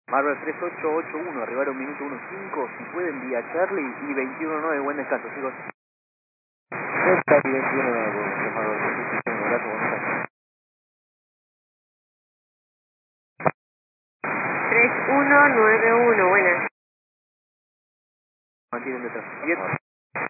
Marvel 3881, arribaron minuto 1.5, si pueden vía Charlie y 21.9, buen descanso, chicos. Charlie 21.9, un abrazo, buen descanso. 3191, buenas. Mantienen detrás. 7.